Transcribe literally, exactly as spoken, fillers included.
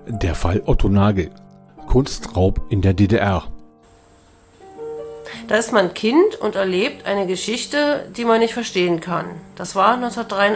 Der Fall Otto Nagel. Kunstraub in der D D R. Da ist man Kind und erlebt eine Geschichte, die man nicht verstehen kann. Das war neunzehnhundertdreiundachtzig.